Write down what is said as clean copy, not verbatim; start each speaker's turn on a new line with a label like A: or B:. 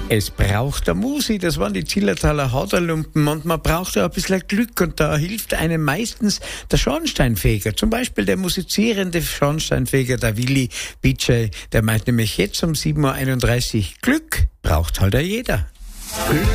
A: Es braucht der Musi, das waren die Zillertaler Hauterlumpen, und man braucht ja ein bisschen Glück, und da hilft einem meistens der Schornsteinfeger, zum Beispiel der musizierende Schornsteinfeger, der Willi Bitschei, der meint nämlich jetzt um 7.31 Uhr, Glück braucht halt jeder.